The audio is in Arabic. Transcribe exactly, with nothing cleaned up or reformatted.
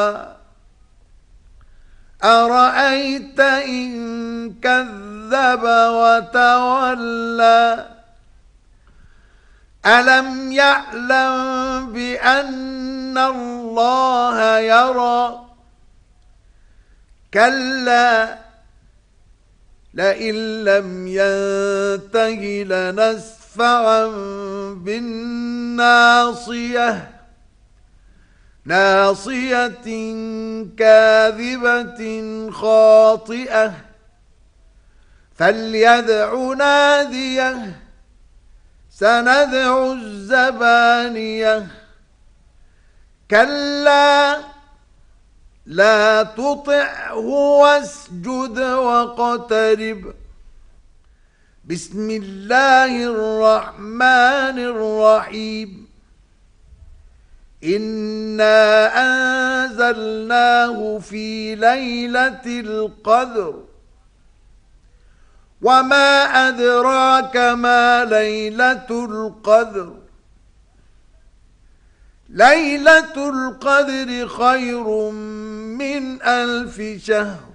أرأيت إن كذب وتولى ألم يعلم بأن الله يرى كلا لئن لم ينته لنسفعا بالناصية ناصية كاذبة خاطئة فليدع ناديه سندع الزبانية كلا لا تطعه واسجد واقترب بسم الله الرحمن الرحيم إنا أنزلناه في ليلة القدر وما أدراك ما ليلة القدر ليلة القدر خير من ألف شهر